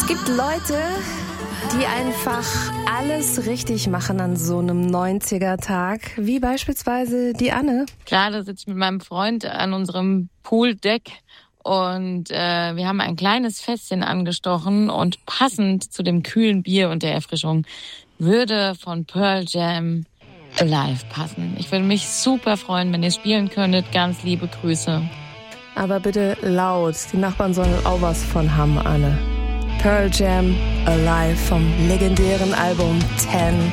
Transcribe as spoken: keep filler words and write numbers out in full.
Es gibt Leute, die einfach alles richtig machen an so einem neunziger-Tag, wie beispielsweise die Anne. Gerade sitze ich mit meinem Freund an unserem Pooldeck und äh, wir haben ein kleines Fässchen angestochen und passend zu dem kühlen Bier und der Erfrischung würde von Pearl Jam Alive passen. Ich würde mich super freuen, wenn ihr spielen könntet. Ganz liebe Grüße. Aber bitte laut, die Nachbarn sollen auch was von haben, Anne. Pearl Jam Alive vom legendären Album ten.